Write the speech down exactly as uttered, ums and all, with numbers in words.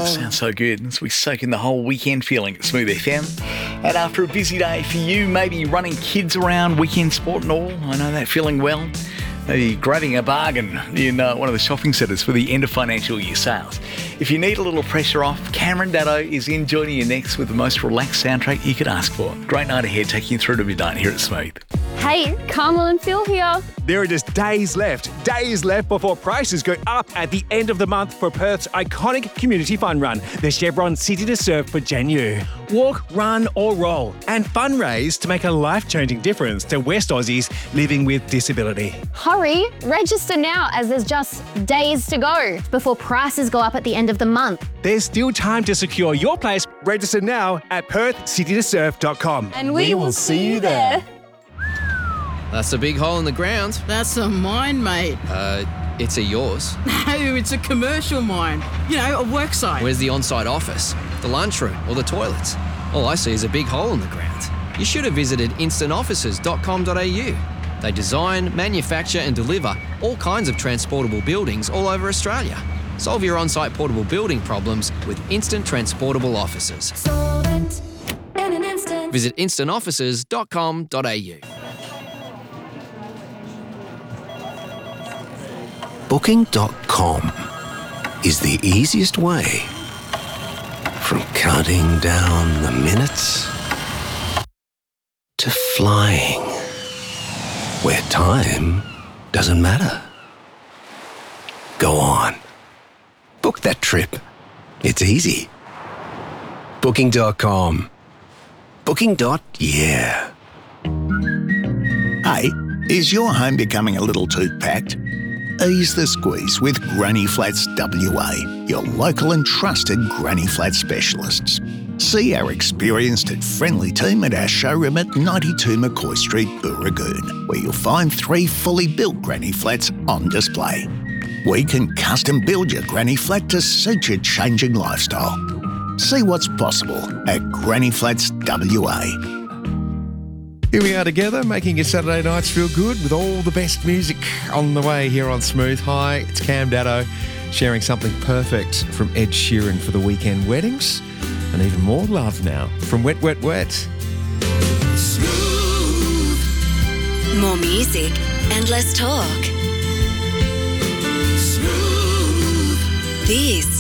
Sounds so good. As we soak in the whole weekend feeling at Smooth F M. And after a busy day for you, maybe running kids around, weekend sport and all, I know that feeling well. Maybe grabbing a bargain in uh, one of the shopping centres for the end of financial year sales. If you need a little pressure off, Cameron Daddo is in joining you next with the most relaxed soundtrack you could ask for. Great night ahead, taking you through to midnight here at Smooth. Hey, Carmel and Phil here. There are just days left, days left before prices go up at the end of the month for Perth's iconic community fun run, the Chevron City to Surf for Janu. Walk, run or roll and fundraise to make a life-changing difference to West Aussies living with disability. Hurry, register now as there's just days to go before prices go up at the end of the month. There's still time to secure your place. Register now at perth city to surf dot com. And we, we will see you there. That's a big hole in the ground. That's a mine, mate. Uh, it's a yours. No, it's a commercial mine. You know, a work site. Where's the on-site office, the lunchroom or the toilets? All I see is a big hole in the ground. You should have visited instant offices dot com dot a u. They design, manufacture and deliver all kinds of transportable buildings all over Australia. Solve your on-site portable building problems with Instant Transportable Offices. Solvent in an instant. Visit instant offices dot com dot a u. Booking dot com is the easiest way from counting down the minutes to flying where time doesn't matter. Go on. Book that trip. It's easy. Booking dot com. Booking. Yeah. Hey, is your home becoming a little too packed? Ease the squeeze with Granny Flats W A, your local and trusted Granny Flat specialists. See our experienced and friendly team at our showroom at ninety-two McCoy Street, Booragoon, where you'll find three fully built Granny Flats on display. We can custom build your Granny Flat to suit your changing lifestyle. See what's possible at Granny Flats W A. Here we are together, making your Saturday nights feel good with all the best music on the way here on Smooth. Hi, it's Cam Daddo, sharing something perfect from Ed Sheeran for the weekend weddings, and even more love now from Wet, Wet, Wet. Smooth. More music and less talk. Smooth. This